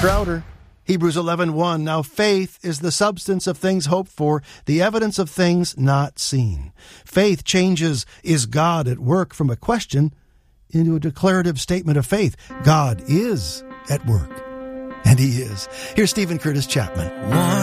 Crowder. Hebrews 11:1. Now faith is the substance of things hoped for, the evidence of things not seen. Faith changes, is God at work, from a question into a declarative statement of faith. God is at work. And He is. Here's Stephen Curtis Chapman.